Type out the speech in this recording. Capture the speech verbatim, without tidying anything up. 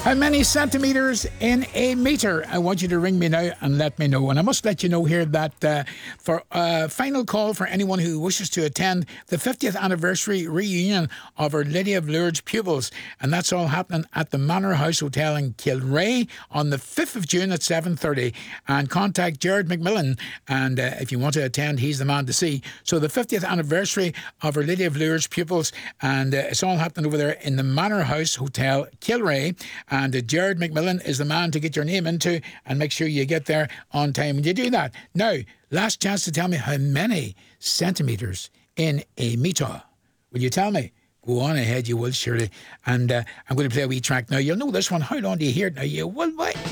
How many centimetres in a metre? I want you to ring me now and let me know. And I must let you know here that uh, for a final call for anyone who wishes to attend the fiftieth anniversary reunion of Our Lady of Lourdes pupils, and that's all happening at the Manor House Hotel in Kilrea on the fifth of June at seven thirty. And contact Jared McMillan, and uh, if you want to attend, he's the man to see. So the fiftieth anniversary of Our Lady of Lourdes pupils, and uh, it's all happening over there in the Manor House Hotel Kilrea. And uh, Jared McMillan is the man to get your name into, and make sure you get there on time when you do that. Now, last chance to tell me how many centimetres in a metre. Will you tell me? Go on ahead, you will surely. And uh, I'm going to play a wee track now. You'll know this one. How long do you hear it now? You will, wait.